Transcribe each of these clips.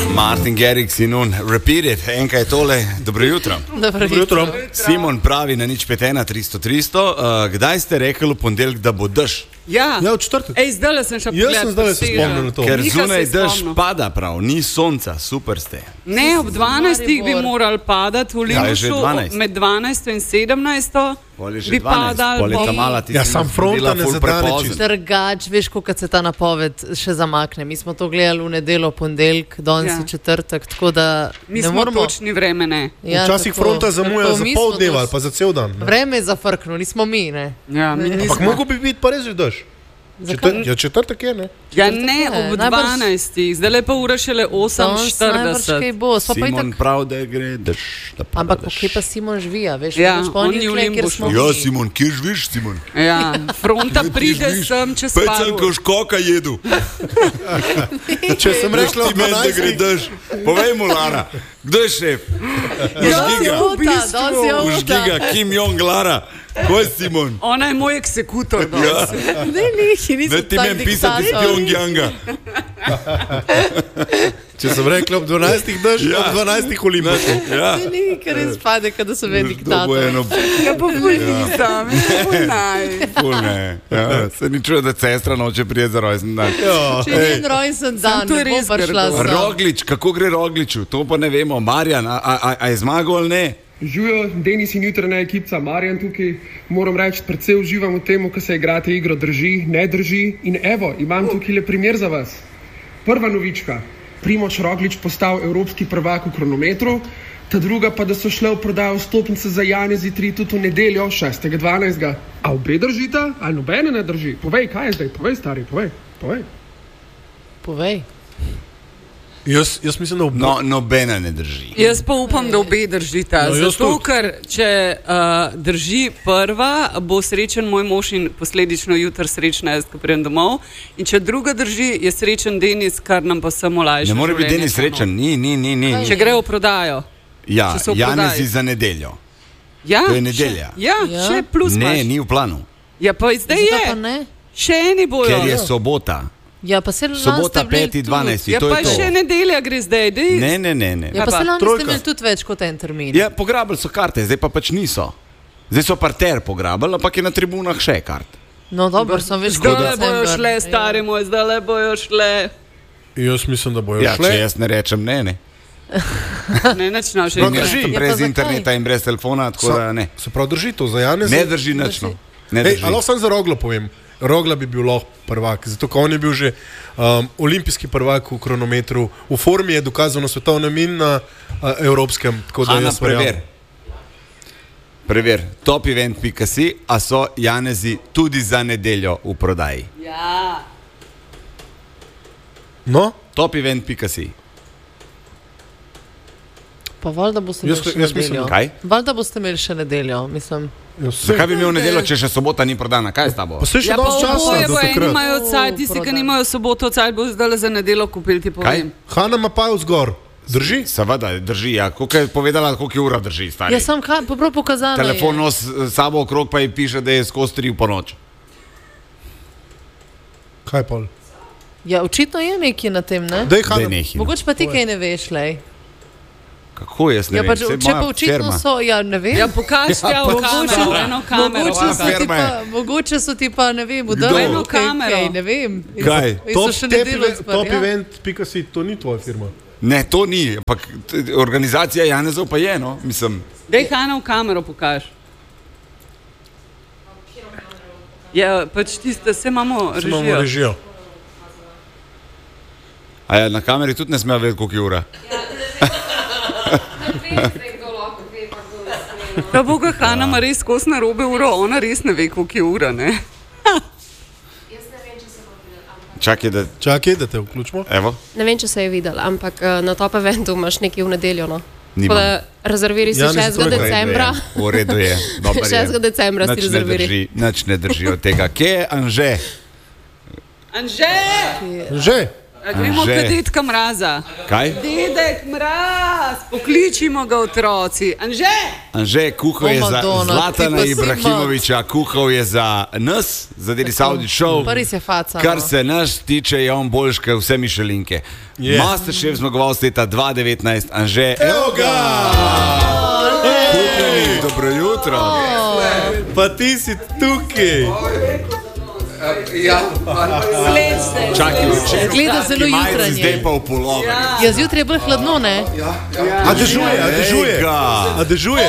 Martin Garrix in on Repeat It, enkaj tole, dobro jutro. Dobro jutro. Simon pravi na 051 300 300, kdaj ste rekli v ponedeljek, da bo dež? Ja, v četrtek. Zdaj sem še pogledal. Jaz sem zdaj se spomnil na to. Ker zunaj dež pada prav, ni sonca, super ste. Ne, ob 12 bi moral padati v Limošu, med 12 in 17 bi padal. Ja, sam fronta ne zadane. Trgač, veš, koliko se ta napoved še zamakne. Mi smo to gledali v nedeljo, ponedeljek, danes je četrtek, tako da mi smo točni vreme, ne. Ja, včasih fronta zamuja za pol dneva ali pa za cel dan. Vreme je zafrknulo, nismo mi, ne. Ja, mi nismo. Ampak mogo bi biti pa res že dež. Ja, četrtek je, ne? Ja, ne, ob 12. Zdaj lepa ura šele 8:40. Simon prav, da gre dež. Ampak kje pa Simon živija, veš? Ja, on je v Limbušu. Ja, Simon, kje živiš, Simon? Ja, fronta pride sem čez par ur. Pec sem ko škoka jedu. Če sem rekla ob 12. da gre dež. Povej mu, Lara, kdo je šef? Užgiga, Kim Jong Lara. Ko je Simon? Ona je moj eksekutor. Ja. Ne ti meni pisati iz Pyongyanga. Če sem rekla ob 12. dež, ob 12. v Limbušu. Ja. Ne, ker res pade, kada so ve diktator. Ja, pa nisam. Se ni čuo, da sestra noče prije za rojsten dan. Če je njen rojsten dan, ne bo prišla sem. Roglič, kako gre Rogliču? To pa ne vemo. Marjan, a je zmagal ali ne? Živijo, Denis in jutranja ekipa, Marjan tukaj. Moram reči, predvsej uživam v tem, ko se igrate igro drži, ne drži. In evo, imam tukaj le primer za vas. Prva novička, Primož Roglič postal evropski prvak v kronometru, ta druga pa, da so šle v prodajo vstopnice za Janezi 3 tudi v nedeljo 6.12. A obe držita? A nobene ne drži? Povej, kaj je zdaj? Povej, stari, povej. Povej. Jaz mislim, da nobena ne drži. Jaz pa upam, da obe držita. Zato, ker če drži prva, bo srečen moj mož in posledično jutr srečna jaz, ko pridem domov. In če druga drži, je srečen Denis, kar nam pa samo lajša. Ne more biti Denis srečen, ni. Če gre v prodajo. Ja, Janezi za nedeljo. Ja, to je nedelja. Ja, še plus ne, ni v planu. Ja, pa zdaj je. Še eni bojo. Ker je sobota. Ja, pa se sobota 5.12. Ja, pa še nedelja gre zdaj. Ne. Ja, pa se lani ste imeli tudi več kot en termin. Ja, pograbili so karte, zdaj pa pač niso. Zdaj so parter pograbili, ampak je na tribunah še kart. No, dobro, sem več kot december. Zdaj bojo šle, stari moj, zdaj bojo šle. Jaz mislim, da bojo šle. Ja, če jaz ne rečem ne. Ne, načino še ne. Jaz sem brez interneta in brez telefona, tako da ne. Se prav drži to za Janeza? Ne drži nično. Ali sem za Roglo povem? Rogla bi bil lahko prvak, zato ko on je bil že olimpijski prvak v kronometru, v formi je dokazano svetovnem in na evropskem. Hanna, prever, topevent.si, a so Janezi tudi za nedeljo v prodaji? Ja. No? Topevent.si. Pa valjda boste imeli še nedeljo. Kaj? Valjda boste imeli še nedeljo, mislim. Zakaj bi imel nedeljo, če še sobota ni prodana? Kaj je s tabo? Ja, pa oboje bo eni imajo odsaj, tisti, ki nimajo soboto odsaj, bo zdaj za nedeljo kupili, ti povem. Hanna ima pa vzgor. Drži? Seveda, drži, ja. Koliko je povedala, koliko je ura drži, stari? Ja, sem prav pokazala. Telefon nos sabo okrog pa ji piše, da je skozi 3 po noč. Kaj pol? Ja, očitno je nekaj na tem, ne? Dej, Hanna. Mogoče pa ti kaj ne veš, lej. Kako jaz ne vem? Če pa očitno so, ja ne vem. Ja, pokažite eno kamero. Mogoče so ti pa, ne vem, udali eno kamero. Ne vem. Kaj? Topevent.si, to ni tvoja firma. Ne, to ni, ampak organizacija Janezov pa je, no, mislim. Dej Hanna v kamero pokaž. Ja, pač tiste, se imamo režijo. A ja, na kameri tudi ne smejo vedeti, koliko je ura. Pa Boga, Hanna ima res kos narobe uro, ona res ne ve, koliko je ura, ne? Čakaj, da te vključimo. Evo. Ne vem, če se je videl, ampak na Top Eventu imaš nekaj v nedeljo, no. Nimam. Tako da rezerviri si 6. decembra. V redu je, dober je. 6. decembra si rezerviri. Nič ne drži od tega. Kje je Anže? Anže! Anže! Gremo Anže. k dedka Mraza. Kaj? Dedek Mraz, pokličimo ga otroci. Anže, kuhal je za Madonna, Zlatana ti pa si Ibrahimoviča, kuhal je za nas, za Dedi Saudi Show. Pa res je faca. Kar se nas tiče, je on boljš kot vse Mišelinke. Masterchef zmagovalec leta 2019, Anže. Evo ga! Kupljenik, dobro jutro. Pa ti si tukaj. Čakaj, Gleda zelo jutranje. Zdaj pa v polovi. Ja, zjutraj je bolj hladno, ne? A dežuje? A dežuje?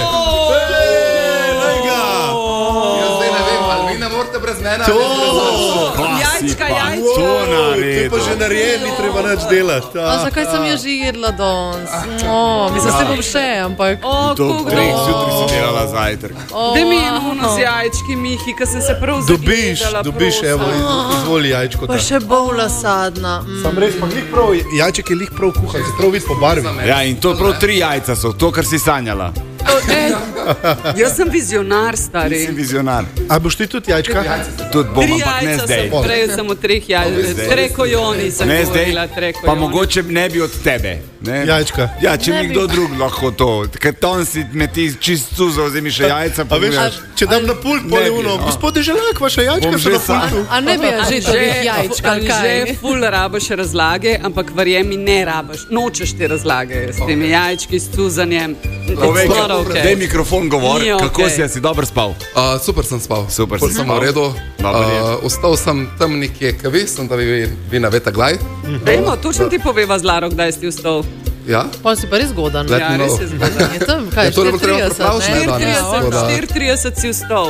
Jaz zdaj ne vem, ali vi ne morete brez mene. Jajčka, To Ti naredil. pa že narejen, ni treba nič delati. A zakaj sem jo že jedla danes? Mislim, se bom še, ampak... To ob 3 zjutraj si delala zajtrk. Da mi je ono z jajčki, Mihi, ker sem se prav zagledala. Dobiš, evo, izvoli jajčko. Pa še bolj sadna. Sam res, pa glih prav, jajček je lih prav kuhan, se prav vidi po barvi. Ja, in to prav 3 jajca so, to, kar si sanjala. Jaz sem vizionar, stari. Si vizionar. A boš ti tudi jajčka? Tudi bom, 3 ampak ne jajca zdaj. sem prej, samo 3 jajca. Trekojoni sem Ne zdaj, govorila, trekojoni. pa mogoče ne bi od tebe. Ne? Jajčka. Ja, če mi kdo drug lahko to, ker ton si me ti čist cuzo, vzemi še jajca, pa A veš, pogledaš. če dam na pult, Ne pol je bi, uno, no. gospod Deželak, vaša jajčka Bom so že na sam. pultu. A ne bi že dobih jajčka, ali kaj? Že ful rabaš razlage, ampak verjemi, ne rabaš. Nočeš te razlage s temi jajčki, s cuzanjem. Povej, It's not okay. daj mikrofon govor, Ni kako okej. si dobro spal. Super sem spal. Super Pol si sem spal. v redu. Dobro je. Ostal sem tam nekje, kaj sem, da vi navete glaj. Dajmo, točno ti poveva z Laro, kdaj si vstal. Ja? Pa si pa res zgodan. Let Ja, me res know. je zgodaj. Je tam, kaj, Ja, to ne bo treba 34, pripraviti, ne, danes. 34 si vstal.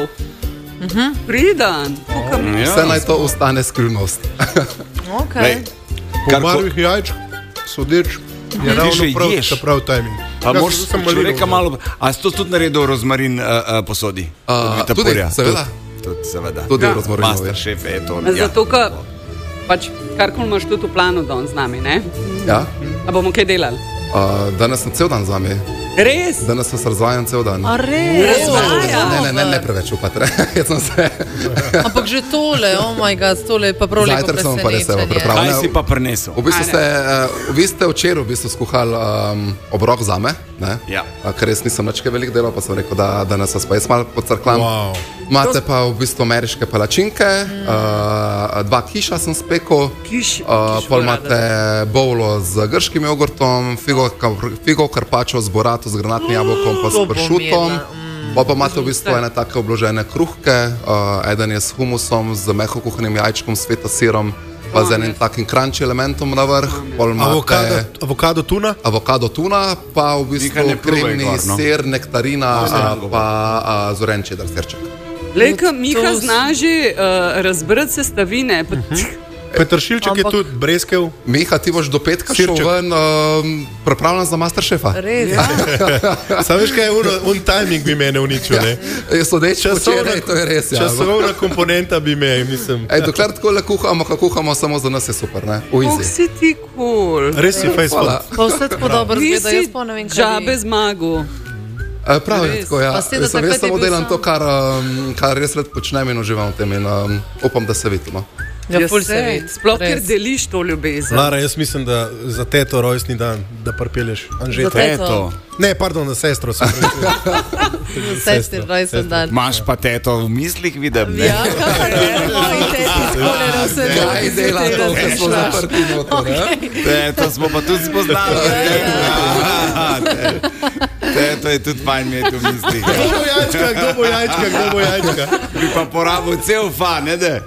Pridan, tukaj mi. Vse naj to ostane skrivnost. Okay. Po barvih jajčk, sodeč, je ravno še prav, ješ? prav timing. A Ja, moš, sem če malino reka vzel. malo, a si to tudi naredil rozmarin posodi? Od Vitapurja? Tudi, seveda. Tudi, seveda. Tudi Ja. rozmarin. Masterchef je to. ja. Zato, ker pač karkoli imaš tudi v planu danes z nami, ne? Ja? A bomo kaj delali? Danes sem cel dan z vami. Res? Danes sem se razvajal cel dan. A res? Ne preveč upate. Jaz sem se. Ampak že tole, oh moj god, tole je pa prav lepo Zajtrk sem pa res evo presenečenje. pripravil. Kaj si pa prinesel? V bistvu vi ste včeraj skuhali obrok zame, ne? Ja. Ker res nisem nič kaj veliko delal, pa sem rekel, da danes vas pa jaz malo pocrklam. Wow. Imate pa v bistvu ameriške palačinke, 2 kiša sem spekel, Kiš pol imate bowlo z grškim jogurtom, figo karpačo z borato, z granatnim jabolkom pa s To bom pršutom. jedla, Pa imate v bistvu ene take obložene kruhke, eden je s humusom, z meho kuhanim jajčkom, sveta sirom, pa z enim takim crunch elementom na vrh. Pol imate Avokado tuna? avokado tuna, pa v bistvu Nekaj ne pljuvaj kremni gor, no. sir, nektarina, pa zoren čedar sirček. Lejka, Miha zna že razbrati sestavine. Petršilček je Ampak- tudi, breskev. Miha, ti boš do petka šel Sirček. ven, pripravljen za Masterchefa. Res? Sam veš, kaj je un timing bi mene uničil, ne? Sodeč včeraj, to je res. Ja. Časovna komponenta bi me, mislim. Ej, dokler tako le kuhamo, kako kuhamo, samo za nas je super, ne? Kako Uizi. si ti kul? Res si Facebook. Hvala. Pa vse tako dobro zgleda, jaz Nisi pa ne vem, kaj džabe bi. zmagu. Prav je Res. tako, ja. Pa ste, da Jaz sem takrat res je samo bil delam sam. to, kar res rad počnem in uživam v tem in upam, da se vidimo. Ja, ful se vidi. Sploh, ker Res. deliš to ljubezen. Lara, jaz mislim, da za teto rojstni dan, da parpelješ Anžeta. Za teto. Eto, Ne, pardon, za sestro sem rekel. Sestri, rojsten dan. imaš pa teto v mislih, vidim, ne? Ja, kaj je, moji teti skolera vse. Kaj dela to, ker smo zaprti noter, ne? Teto smo pa tudi spoznali. Teto je tudi fajn imeti v mislih. Kdo bo jajčka, kdo bo jajčka, kdo bo jajčka? Bi pa porabil cel fan, ne da?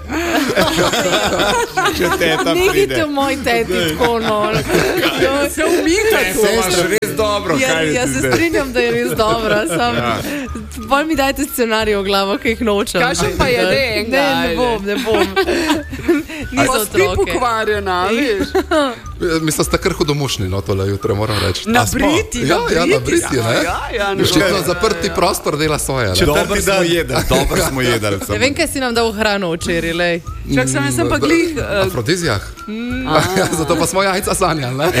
Če teta pride. Nehite v moj teti tako, no. Se umikaj. To imaš res dobro, kaj Jaz ti se zdaj? strinjam, da je res dobro. Bolj mi dajte scenarij v glavo, ki jih nočem. Kakšen pa je den, Ne bom. Niso Pa spet otroke. pokvarjena, veš. Mislim, ste kar hudomušni, no, tole jutro moram reči. Na briti, Ja, na briti, ne? Ja, Očitno zaprti prostor dela svoje, ne? Dobro smo jedli, dobro smo jedli. Ne vem, kaj si nam dal hrano včeraj, lej. Čak sem jaz sem pa glih. Afrodizijah. Zato pa smo jajca sanjali, ne?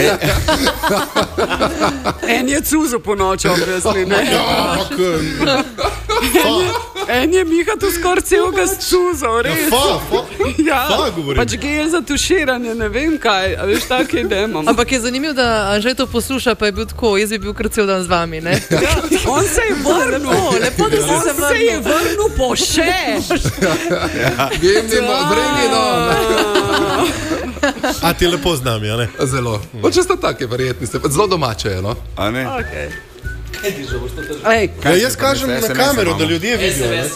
En je cuzo po noči, obvezli, ne? En je Miha tu skoraj celega suzal, res. Ja, govorim. Pač gel za tuširanje, ne vem kaj, a veš, tako idemo. Ampak je zanimivo, da že to posluša, pa je bil tako, jaz bi bil kar cel dan z vami, ne? Ja, on se je vrnil, lepo, da on se je vrnil po še. Gimnimo, bringi dom. A ti lepo z nami, a ne? Zelo. Če ste take verjetni, ste zelo domače, no? A ne? Okay. Ja, jaz kažem na kamero, da ljudje vidijo. Ne?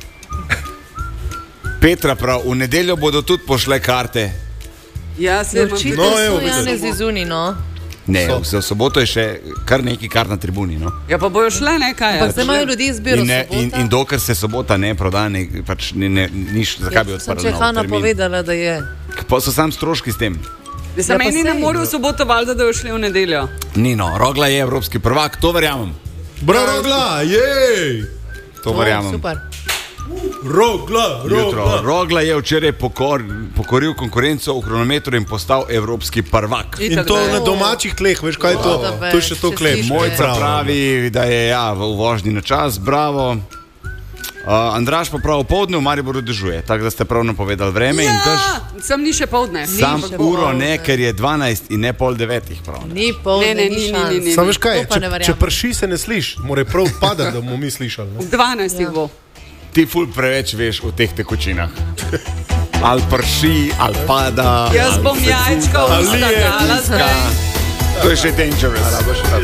Petra prav, v nedeljo bodo tudi pošle karte. Ja, se imam. Očitno so Janez Izuni, no. Ne, v soboto je še kar neki kart na tribuni, no. Ja, pa bojo šle nekaj. Ampak zdaj imajo ljudi izbiro sobota. In dokler se sobota ne proda, pač niš, zakaj bi odprli nov termin. Sem če Hanna povedala, da je. Pa so sam stroški s tem. Za meni ne morajo v soboto valjda, da bojo šli v nedeljo. Ni no, Rogla je evropski prvak, to verjamem. Bra, Rogla, jej! To verjamem. Super. Rogla. Rogla je včeraj pokoril konkurenco v kronometru in postal evropski prvak. In to na domačih tleh, veš kaj je to? To je še to klep. Mojca pravi, da je v vožnji na čas, bravo. Andraž pa prav poldne v Mariboru dežuje, tako da ste prav napovedali vreme in dež. Sam ni še poldne. Sam uro ne, ker je 12 in ne pol 9 prav. Ni poldne, ni šans. Sam veš kaj, če prši se ne sliš, mora prav padati, da bomo mi slišali. V 12 bo. Ti ful preveč veš o teh tekočinah. Ali prši, ali pada. Jaz bom jajčka ustavljala zdaj. To je še dangerous.